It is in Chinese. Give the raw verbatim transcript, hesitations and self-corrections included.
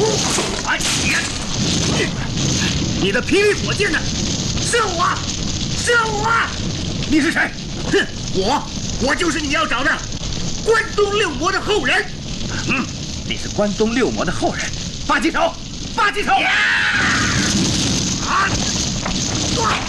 哎呀！你的霹雳火箭呢？射我！射我！你是谁？哼，我我就是你要找的关东六魔的后人。嗯，你是关东六魔的后人。发起手！发起手！啊！